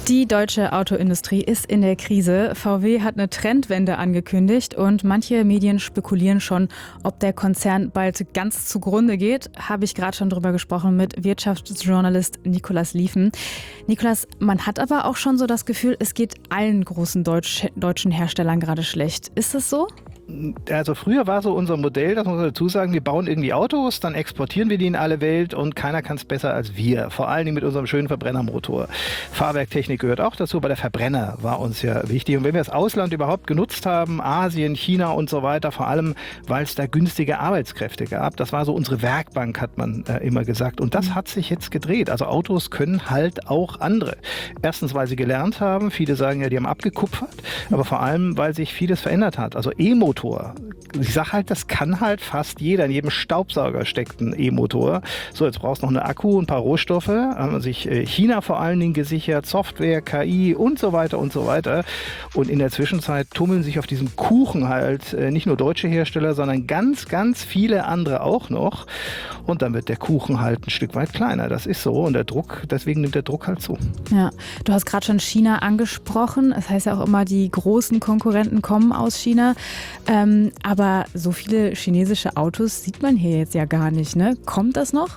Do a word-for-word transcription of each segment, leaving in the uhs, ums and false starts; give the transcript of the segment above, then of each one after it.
Die deutsche Autoindustrie ist in der Krise. V W hat eine Trendwende angekündigt und manche Medien spekulieren schon, ob der Konzern bald ganz zugrunde geht. Habe ich gerade schon drüber gesprochen mit Wirtschaftsjournalist Nikolaus Lieven. Nikolaus, man hat aber auch schon so das Gefühl, es geht allen großen Deutsch, deutschen Herstellern gerade schlecht. Ist das so? Also früher war so unser Modell, das muss man dazu sagen, wir bauen irgendwie Autos, dann exportieren wir die in alle Welt und keiner kann es besser als wir. Vor allen Dingen mit unserem schönen Verbrennermotor. Fahrwerktechnik gehört auch dazu, aber der Verbrenner war uns ja wichtig. Und wenn wir das Ausland überhaupt genutzt haben, Asien, China und so weiter, vor allem, weil es da günstige Arbeitskräfte gab, das war so unsere Werkbank, hat man äh, immer gesagt. Und das hat sich jetzt gedreht. Also Autos können halt auch andere. Erstens, weil sie gelernt haben. Viele sagen ja, die haben abgekupfert. Aber vor allem, weil sich vieles verändert hat. Also E-Motor. Ich sage halt, das kann halt fast jeder. In jedem Staubsauger steckt ein E-Motor. So, jetzt brauchst du noch eine Akku, ein paar Rohstoffe. Haben sich China vor allen Dingen gesichert, Software, K I und so weiter und so weiter. Und in der Zwischenzeit tummeln sich auf diesem Kuchen halt nicht nur deutsche Hersteller, sondern ganz, ganz viele andere auch noch. Und dann wird der Kuchen halt ein Stück weit kleiner. Das ist so. Und der Druck, deswegen nimmt der Druck halt zu. Ja, du hast gerade schon China angesprochen. Das heißt ja auch immer, die großen Konkurrenten kommen aus China. Ähm, aber so viele chinesische Autos sieht man hier jetzt ja gar nicht, ne? Kommt das noch?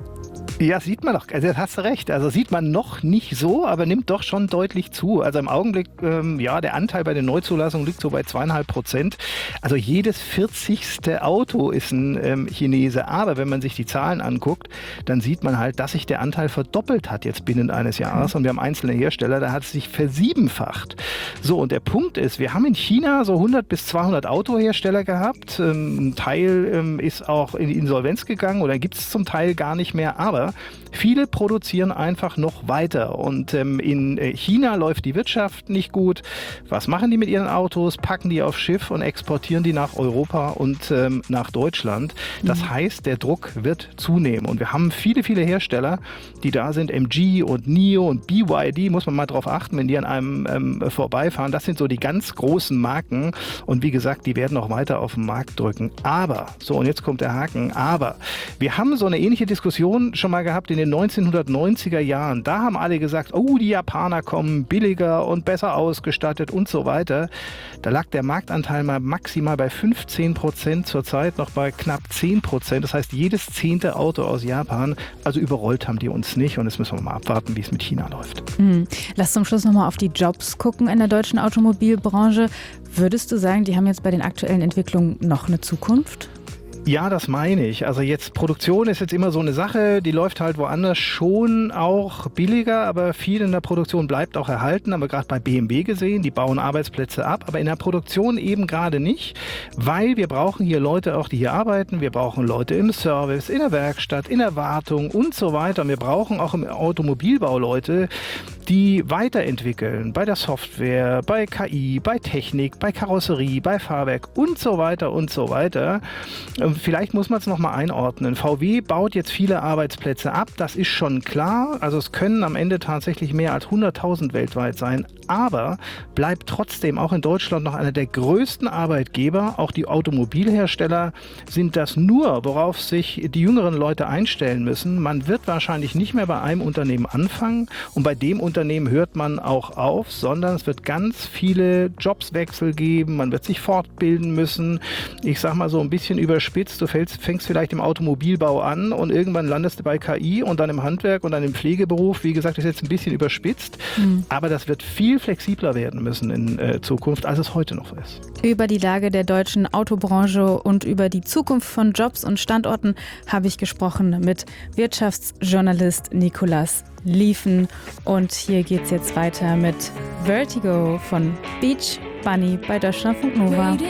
Ja, sieht man doch. Also hast du recht. Also sieht man noch nicht so, aber nimmt doch schon deutlich zu. Also im Augenblick, ähm, ja, der Anteil bei den Neuzulassungen liegt so bei zweieinhalb Prozent. Also jedes vierzigste Auto ist ein ähm, Chinese. Aber wenn man sich die Zahlen anguckt, dann sieht man halt, dass sich der Anteil verdoppelt hat jetzt binnen eines Jahres. Und wir haben einzelne Hersteller, da hat es sich versiebenfacht. So, und der Punkt ist, wir haben in China so hundert bis zweihundert Autohersteller gehabt. Ähm, ein Teil ähm, ist auch in die Insolvenz gegangen oder gibt es zum Teil gar nicht mehr. Aber viele produzieren einfach noch weiter und ähm, in China läuft die Wirtschaft nicht gut. Was machen die mit ihren Autos? Packen die aufs Schiff und exportieren die nach Europa und ähm, nach Deutschland. Das mhm. heißt, der Druck wird zunehmen und wir haben viele, viele Hersteller, die da sind. M G und N I O und B Y D, muss man mal drauf achten, wenn die an einem ähm, vorbeifahren. Das sind so die ganz großen Marken und wie gesagt, die werden auch weiter auf den Markt drücken. Aber, so und jetzt kommt der Haken, aber wir haben so eine ähnliche Diskussion schon mal gehabt in den neunzehnhundertneunziger Jahren. Da haben alle gesagt, oh, die Japaner kommen billiger und besser ausgestattet und so weiter. Da lag der Marktanteil mal maximal bei fünfzehn Prozent, zurzeit noch bei knapp zehn Prozent. Das heißt, jedes zehnte Auto aus Japan, also überrollt haben die uns nicht. Und jetzt müssen wir mal abwarten, wie es mit China läuft. Hm. Lass zum Schluss nochmal auf die Jobs gucken in der deutschen Automobilbranche. Würdest du sagen, die haben jetzt bei den aktuellen Entwicklungen noch eine Zukunft? Ja, das meine ich. Also jetzt Produktion ist jetzt immer so eine Sache, die läuft halt woanders schon auch billiger, aber viel in der Produktion bleibt auch erhalten. Aber gerade bei B M W gesehen, die bauen Arbeitsplätze ab, aber in der Produktion eben gerade nicht, weil wir brauchen hier Leute auch, die hier arbeiten. Wir brauchen Leute im Service, in der Werkstatt, in der Wartung und so weiter. Wir brauchen auch im Automobilbau Leute, die weiterentwickeln bei der Software, bei K I, bei Technik, bei Karosserie, bei Fahrwerk und so weiter und so weiter. Vielleicht muss man es nochmal einordnen. V W baut jetzt viele Arbeitsplätze ab, das ist schon klar. Also es können am Ende tatsächlich mehr als hunderttausend weltweit sein. Aber bleibt trotzdem auch in Deutschland noch einer der größten Arbeitgeber. Auch die Automobilhersteller sind das nur, worauf sich die jüngeren Leute einstellen müssen. Man wird wahrscheinlich nicht mehr bei einem Unternehmen anfangen und bei dem Unternehmen hört man auch auf, sondern es wird ganz viele Jobswechsel geben. Man wird sich fortbilden müssen. Ich sag mal so ein bisschen überspitzt. Du fängst, fängst vielleicht im Automobilbau an und irgendwann landest du bei K I und dann im Handwerk und dann im Pflegeberuf. Wie gesagt, das ist jetzt ein bisschen überspitzt, mhm. aber das wird viel flexibler werden müssen in äh, Zukunft, als es heute noch ist. Über die Lage der deutschen Autobranche und über die Zukunft von Jobs und Standorten habe ich gesprochen mit Wirtschaftsjournalist Nikolaus Lieven. Und hier geht es jetzt weiter mit Vertigo von Beach Bunny bei Deutschlandfunk Nova.